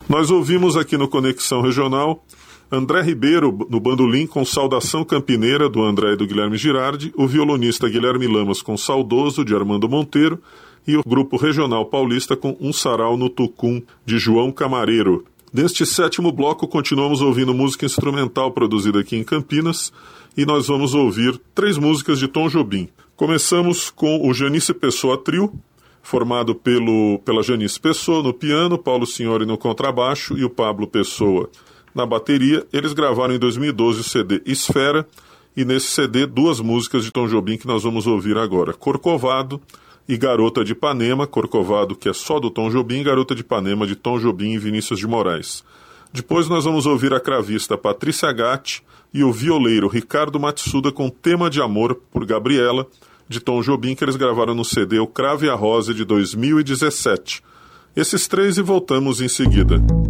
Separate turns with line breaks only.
Nós ouvimos aqui no Conexão Regional André Ribeiro no bandolim com Saudação Campineira, do André e do Guilherme Girardi, o violonista Guilherme Lamas com Saudoso, de Armando Monteiro, e o grupo regional paulista com Um Sarau no Tucum, de João Camareiro. Neste sétimo bloco, continuamos ouvindo música instrumental produzida aqui em Campinas, e nós vamos ouvir 3 músicas de Tom Jobim. Começamos com o Janice Pessoa Trio, formado pela Janice Pessoa no piano, Paulo Signori no contrabaixo e o Pablo Pessoa na bateria. Eles gravaram em 2012 o CD Esfera, e nesse CD 2 músicas de Tom Jobim que nós vamos ouvir agora: Corcovado e Garota de Ipanema. Corcovado, que é só do Tom Jobim, Garota de Ipanema, de Tom Jobim e Vinícius de Moraes. Depois nós vamos ouvir a cravista Patrícia Gatti e o violeiro Ricardo Matsuda com Tema de Amor por Gabriela, de Tom Jobim, que eles gravaram no CD O Cravo e a Rosa, de 2017. Esses 3 e voltamos em seguida.